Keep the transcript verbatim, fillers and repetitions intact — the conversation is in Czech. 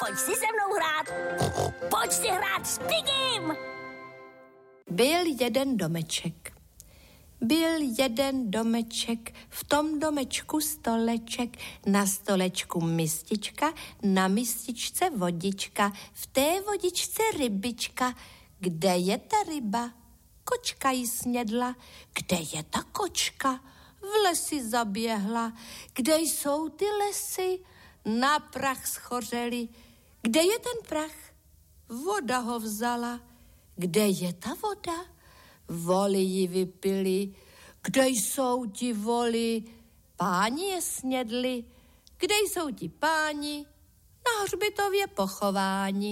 Pojď si se mnou hrát. Pojď si hrát s Pigim. Byl jeden domeček. Byl jeden domeček, v tom domečku stoleček, na stolečku mistička, na mističce vodička, v té vodičce rybička. Kde je ta ryba? Kočka ji snědla. Kde je ta kočka? V lesi zaběhla. Kde jsou ty lesy? Na prach schořeli. Kde je ten prach? Voda ho vzala. Kde je ta voda? Voli ji vypili. Kde jsou ti voli? Páni je snědli. Kde jsou ti páni? Na hřbitově pochováni.